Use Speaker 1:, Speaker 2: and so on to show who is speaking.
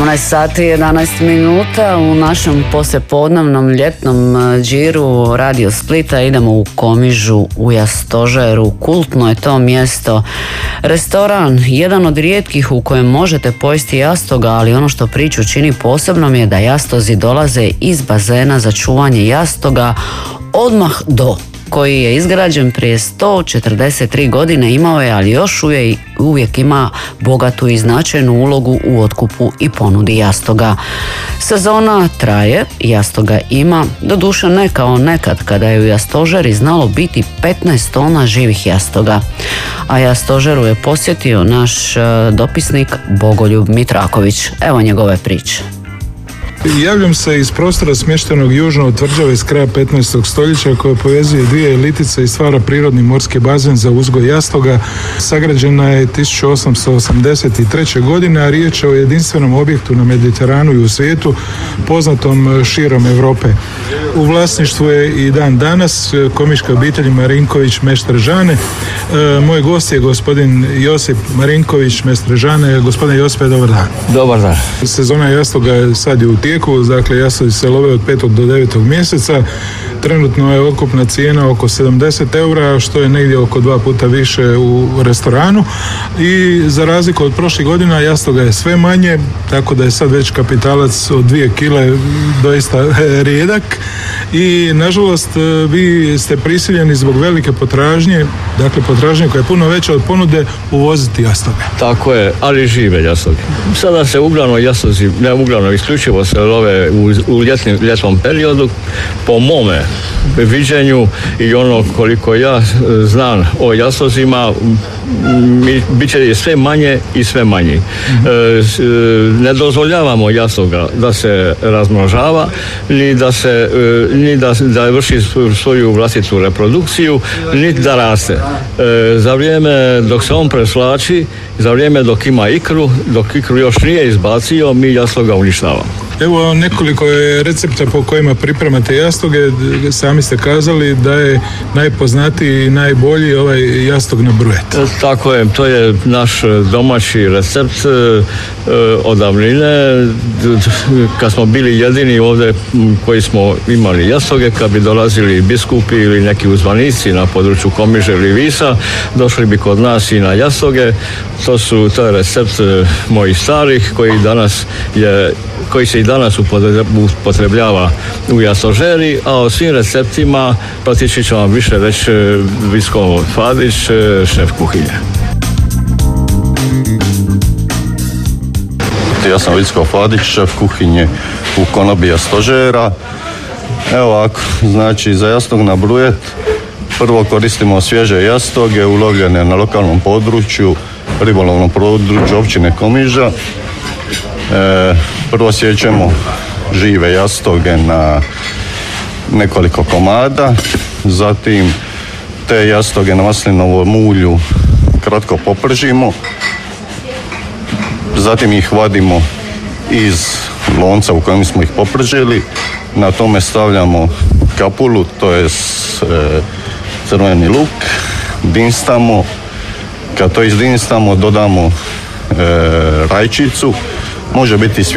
Speaker 1: 12 sati 11 minuta u našem poslijepodnevnom ljetnom džiru Radio Splita idemo u Komižu u Jastožeru. Kultno je to mjesto. Restoran, jedan od rijetkih u kojem možete pojesti jastoga, ali ono što priču čini posebnom je da jastozi dolaze iz bazena za čuvanje jastoga odmah do, koji je izgrađen prije 143 godine, imao je, ali još uvijek ima bogatu i značajnu ulogu u otkupu i ponudi jastoga. Sezona traje, jastoga ima, doduše ne kao nekad kada je u Jastožeri znalo biti 15 tona živih jastoga. A Jastožeru je posjetio naš dopisnik Bogoljub Mitraković. Evo njegove priče.
Speaker 2: Javljam se iz prostora smještenog južno od tvrđave iz kraja 15. stoljeća koja povezuje dvije litice i stvara prirodni morski bazen za uzgoj jastoga. Sagrađena je 1883. godine, a riječ je o jedinstvenom objektu na Mediteranu i u svijetu, poznatom širom Europe. U vlasništvu je i dan danas komiška obitelj Marinković Mestrežane. Moj gost je gospodin Josip Marinković Mestrežane. Gospodine Josipe, dobar dan.
Speaker 3: Dobar dan.
Speaker 2: Sezona jastoga sad je u tijeku, dakle jastogi se love od 5. do 9. mjeseca. Trenutno je otkupna cijena oko 70 eura, što je negdje oko 2 puta više u restoranu. I za razliku od prošlih godina jastoga je sve manje, tako da je sad već kapitalac od 2 kile doista rijedak. I nažalost vi ste prisiljeni zbog velike potražnje, dakle potražnje koja je puno veća od ponude, uvoziti jastoge.
Speaker 3: Tako je, ali žive jastoge. Sada se uglavnom jastozi, ne uglavnom, isključivo se love u ljetnom periodu. Po mome viđenju i ono koliko ja znam o jastozima, bit će sve manje i sve manji. Ne dozvoljavamo jastoga da se razmnožava, ni da vrši svoju vlastitu reprodukciju, ni da raste. Za vrijeme dok se on presvlači, za vrijeme dok ima ikru, dok ikru još nije izbacio, mi jastoga uništavamo.
Speaker 2: Evo nekoliko je recepta po kojima pripremate jastoge. Sami ste kazali da je najpoznatiji i najbolji ovaj jastog na brujet.
Speaker 3: Tako je, to je naš domaći recept od davnine. Kad smo bili jedini ovdje koji smo imali jastoge, kad bi dolazili biskupi ili neki uzvanici na području Komiže ili Visa, došli bi kod nas i na jastoge. To je recept mojih starih koji se i danas upotrebljava u Jastožeri, a o svim receptima praktički će vam više reći Vicko Fadić, šef kuhinje.
Speaker 4: Ja sam Vicko Fadić, šef kuhinje u konobi Jastožera. Evo ovako, znači za jastog na brujet prvo koristimo svježe jastoge ulovljene na lokalnom području, ribolovnom području općine Komiža. Prvo sjećemo žive jastoge na nekoliko komada, zatim te jastoge na maslinovom ulju kratko popržimo, zatim ih vadimo iz lonca u kojem smo ih popržili, na tome stavljamo kapulu, to je crveni luk, dinstamo, kad to izdinstamo dodamo rajčicu, može biti